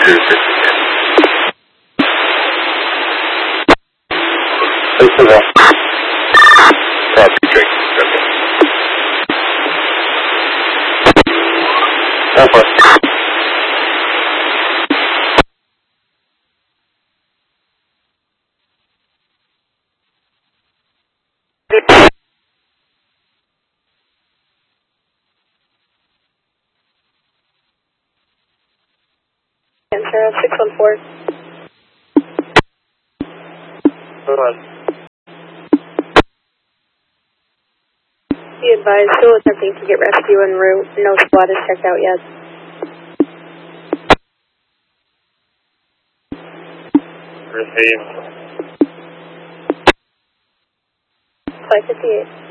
This is a copy check. Alpha. Sarah 614. Hold on. Be advised, still attempting to get rescue en route. No squad is checked out yet. Received. 558.